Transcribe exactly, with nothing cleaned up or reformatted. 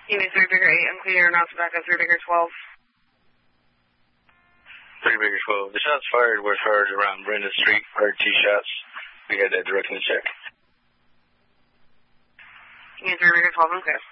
Unit three Baker eight, I'm clear now to back up three Baker twelve. three Baker twelve. The shots fired were heard around Brenda Street. Heard two shots. We got that directly check. Unit three Baker twelve, I'm clear.